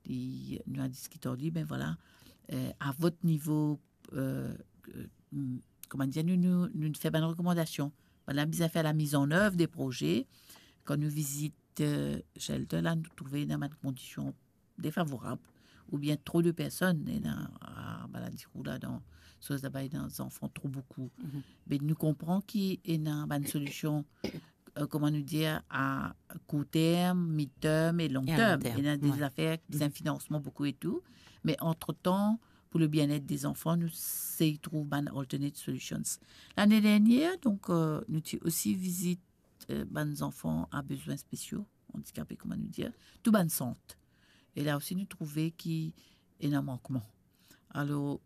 nous a discuté, ben voilà, à votre niveau, comment dire, nous faisons une recommandation. Voilà, bien faire la mise en œuvre des projets. Quand nous visitons Shelter, là, nous trouvons dans des conditions défavorables, ou bien trop de personnes, et dans maladie là, dans les enfants, trop beaucoup. Mais nous comprenons qu'il y a une solution, comment nous dire, à court terme, mid-term et long terme. Il y a des affaires, des financements beaucoup et tout. Mais entre-temps, pour le bien-être des enfants, nous trouvons des alternate solutions. L'année dernière, donc, nous avons aussi visité des enfants à besoins spéciaux, handicapés, comment nous dire, tout ban centre. Et là aussi, nous trouvons qu'il y a un manquement. Alors,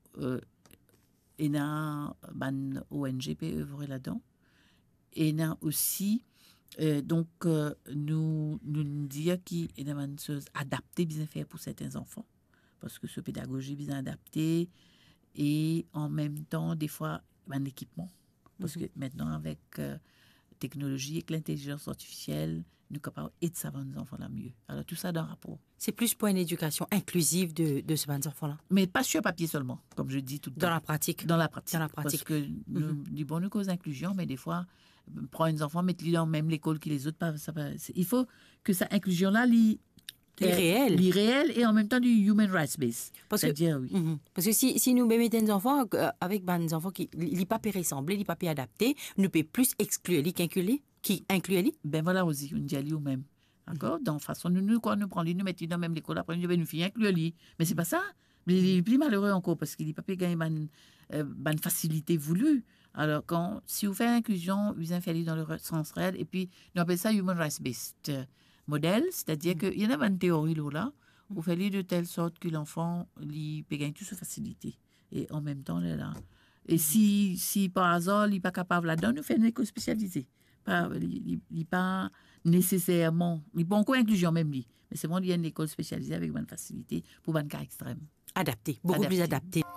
il y a une ONG qui œuvre là-dedans. Et il y a aussi, donc, nous disons qu'il y a une chose adaptée bien faire pour certains enfants. Parce que ce pédagogie bien adaptée et en même temps, des fois, un équipement. Parce que maintenant, avec technologie et l'intelligence artificielle, nous sommes capables d'aider ça nos enfants là mieux. Alors, tout ça dans le rapport. C'est plus pour une éducation inclusive de ces enfants-là. Mais pas sur papier seulement, comme je dis tout le temps. Dans la pratique. Dans la pratique. Parce que nous disons nous cause inclusion, mais des fois, prendre les enfants, mettre-les dans même l'école que les autres. Il faut que cette inclusion-là, l'irréel et en même temps du human rights base. C'est-à-dire, oui. Parce que si nous mettons des enfants avec des enfants qui ne pas ressembler, ne pas adapter, nous pouvons plus exclure les qui incluent les. Ben voilà aussi, on dit ou même. D'accord? Dans façon, nous prenons, nous mettons dans même l'école, après nous nous filles inclure les. Mais c'est pas ça. Mais il est plus malheureux encore parce qu'il n'est pas gagné une facilité voulue. Alors, si vous faites l'inclusion, vous en faites dans le sens réel, et puis, nous appelons ça human rights based modèle, c'est-à-dire qu'il y en a une théorie là, vous faites de telle sorte que l'enfant, il peut gagner toute sa facilité. Et en même temps, là. Et si par hasard, il n'est pas capable là-dedans, nous faisons une école spécialisée. Il n'est pas nécessairement, il n'est pas encore inclusion même lui. Mais c'est bon, il y a une école spécialisée avec une facilité pour un cas extrême. Adapté, beaucoup plus adapté.